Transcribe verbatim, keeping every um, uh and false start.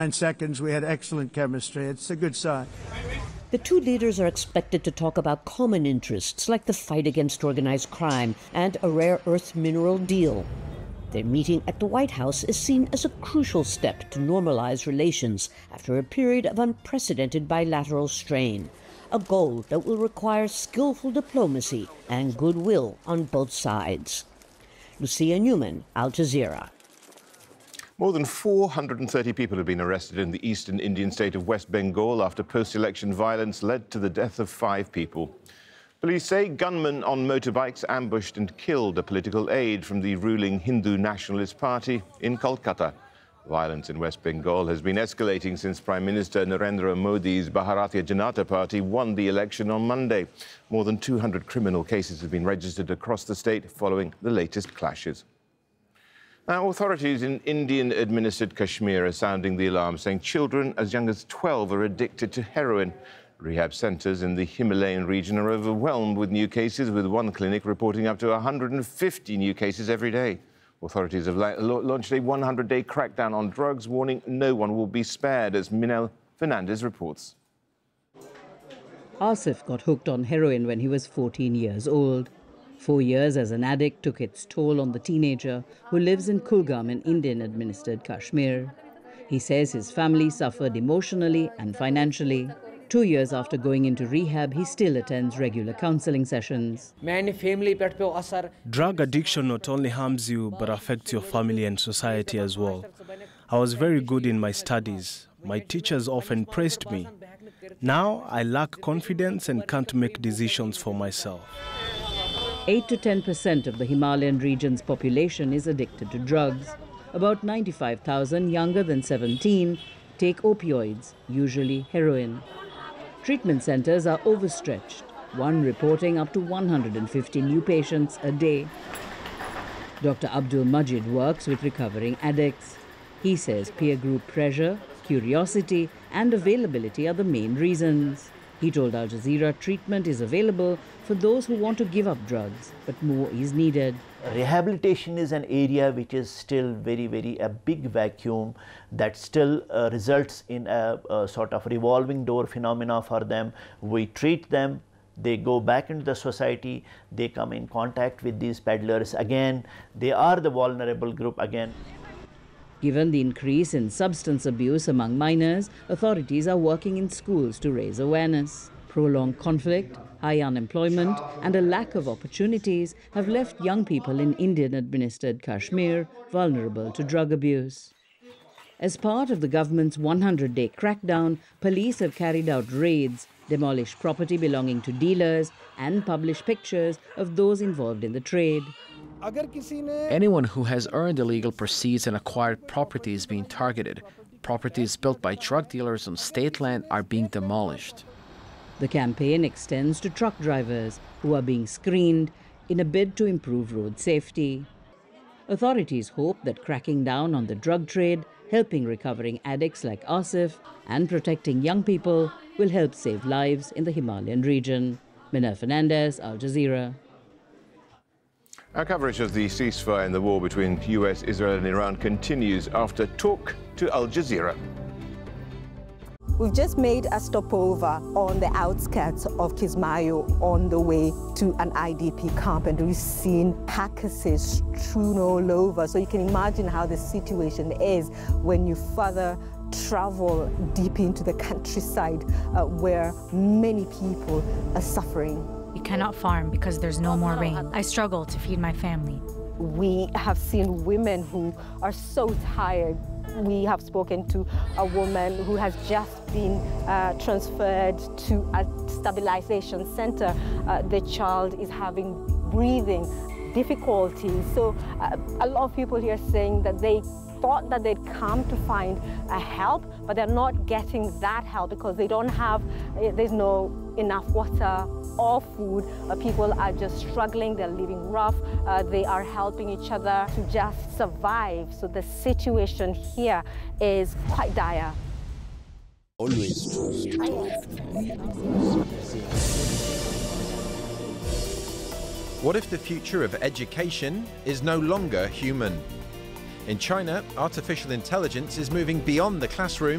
Nine seconds, we had excellent chemistry. It's a good sign. The two leaders are expected to talk about common interests like the fight against organized crime and a rare earth mineral deal. Their meeting at the White House is seen as a crucial step to normalize relations after a period of unprecedented bilateral strain, a goal that will require skillful diplomacy and goodwill on both sides. Lucia Newman, Al Jazeera. More than four hundred thirty people have been arrested in the eastern Indian state of West Bengal after post-election violence led to the death of five people. Police say gunmen on motorbikes ambushed and killed a political aide from the ruling Hindu Nationalist Party in Kolkata. Violence in West Bengal has been escalating since Prime Minister Narendra Modi's Bharatiya Janata Party won the election on Monday. More than two hundred criminal cases have been registered across the state following the latest clashes. Now, authorities in Indian-administered Kashmir are sounding the alarm, saying children as young as twelve are addicted to heroin. Rehab centres in the Himalayan region are overwhelmed with new cases, with one clinic reporting up to one hundred fifty new cases every day. Authorities have la launched a one hundred day crackdown on drugs, warning no one will be spared, as Minel Fernandez reports. Asif got hooked on heroin when he was fourteen years old. Four years as an addict took its toll on the teenager who lives in Kulgam in Indian-administered Kashmir. He says his family suffered emotionally and financially. Two years after going into rehab, he still attends regular counseling sessions. Drug addiction not only harms you, but affects your family and society as well. I was very good in my studies. My teachers often praised me. Now I lack confidence and can't make decisions for myself. eight to ten percent of the Himalayan region's population is addicted to drugs. About ninety-five thousand younger than seventeen take opioids, usually heroin. Treatment centers are overstretched, one reporting up to one hundred fifty new patients a day. Doctor Abdul Majid works with recovering addicts. He says peer group pressure, curiosity and availability are the main reasons. He told Al Jazeera treatment is available for those who want to give up drugs, but more is needed. Rehabilitation is an area which is still very, very a big vacuum that still uh, results in a, a sort of revolving door phenomena for them. We treat them, they go back into the society, they come in contact with these peddlers again, they are the vulnerable group again. Given the increase in substance abuse among minors, authorities are working in schools to raise awareness. Prolonged conflict, high unemployment and a lack of opportunities have left young people in Indian-administered Kashmir vulnerable to drug abuse. As part of the government's one hundred day crackdown, police have carried out raids, demolished property belonging to dealers and published pictures of those involved in the trade. Anyone who has earned illegal proceeds and acquired property is being targeted. Properties built by drug dealers on state land are being demolished. The campaign extends to truck drivers who are being screened in a bid to improve road safety. Authorities hope that cracking down on the drug trade, helping recovering addicts like Asif and protecting young people will help save lives in the Himalayan region. Minel Fernandez, Al Jazeera. Our coverage of the ceasefire in the war between U S, Israel and Iran continues after talk to Al Jazeera. We've just made a stopover on the outskirts of Kismayo on the way to an I D P camp, and we've seen carcasses strewn all over. So you can imagine how the situation is when you further travel deep into the countryside uh, where many people are suffering. You cannot farm because there's no more rain. I struggle to feed my family. We have seen women who are so tired. We have spoken to a woman who has just been uh, transferred to a stabilization center. Uh, the child is having breathing difficulties. So uh, a lot of people here saying that they thought that they'd come to find a help, but they're not getting that help because they don't have, there's no enough water or food. Uh, people are just struggling, they're living rough, uh, they are helping each other to just survive. So the situation here is quite dire. Always What if the future of education is no longer human? In China, artificial intelligence is moving beyond the classroom